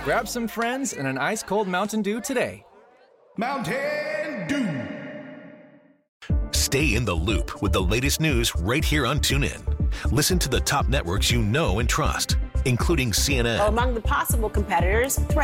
Grab some friends and an ice-cold Mountain Dew today. Mountain Dew. Stay in the loop with the latest news right here on TuneIn. Listen to the top networks you know and trust, including CNN. Among the possible competitors,